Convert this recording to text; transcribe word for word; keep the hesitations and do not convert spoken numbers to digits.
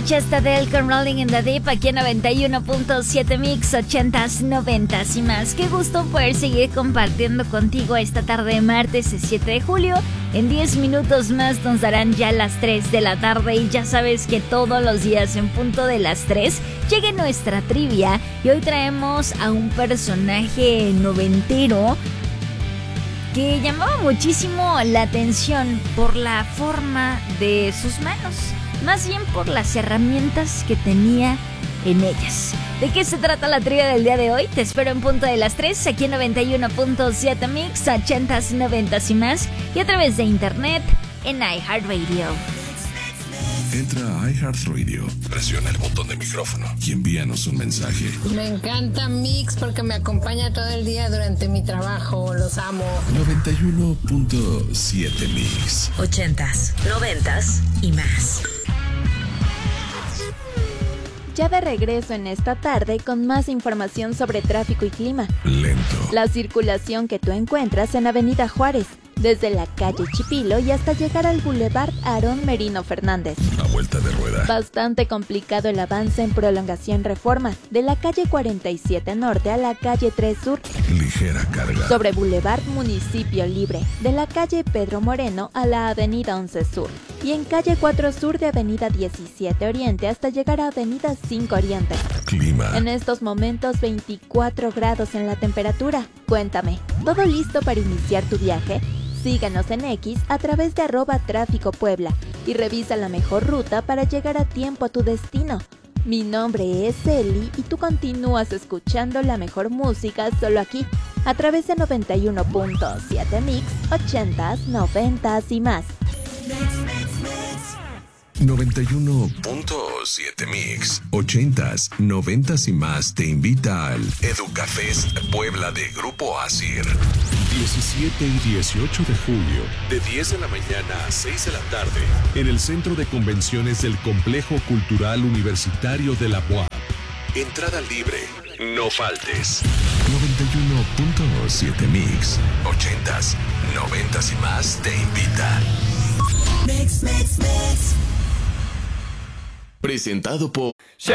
escuchaste Adele con Rolling in the Deep aquí en noventa y uno punto siete Mix, ochentas, noventas y más. Qué gusto poder seguir compartiendo contigo esta tarde, martes siete de julio. En diez minutos más nos darán ya las tres de la tarde y ya sabes que todos los días en punto de las tres llega nuestra trivia y hoy traemos a un personaje noventero que llamaba muchísimo la atención por la forma de sus manos, más bien por las herramientas que tenía en ellas. ¿De qué se trata la trivia del día de hoy? Te espero en punto de las tres, aquí en noventa y uno punto siete Mix, ochentas, noventas y más, y a través de internet en iHeartRadio. Entra a iHeartRadio, presiona el botón de micrófono y envíanos un mensaje. Me encanta Mix porque me acompaña todo el día durante mi trabajo. Los amo. noventa y uno punto siete Mix. Ochentas, noventas y más. Ya de regreso en esta tarde con más información sobre tráfico y clima. Lento. La circulación que tú encuentras en Avenida Juárez, desde la calle Chipilo y hasta llegar al Boulevard Aarón Merino Fernández. A vuelta de rueda. Bastante complicado el avance en Prolongación Reforma, de la calle cuarenta y siete Norte a la calle tres Sur. Ligera carga. Sobre Boulevard Municipio Libre, de la calle Pedro Moreno a la Avenida once Sur. Y en calle cuatro Sur de Avenida diecisiete Oriente hasta llegar a Avenida cinco Oriente. Clima. En estos momentos veinticuatro grados en la temperatura. Cuéntame, ¿todo listo para iniciar tu viaje? Síguenos en X a través de arroba tráfico Puebla y revisa la mejor ruta para llegar a tiempo a tu destino. Mi nombre es Eli y tú continúas escuchando la mejor música solo aquí, a través de noventa y uno punto siete Mix, ochentas, noventas y más. noventa y uno punto siete Mix, ochentas, noventas y más te invita al Educafest Puebla de Grupo Asir. diecisiete y dieciocho de julio, de diez de la mañana a seis de la tarde, en el Centro de Convenciones del Complejo Cultural Universitario de la U A P. Entrada libre, no faltes. noventa y uno punto siete Mix, ochentas, noventas y más te invita. Mix, mix, mix. Presentado por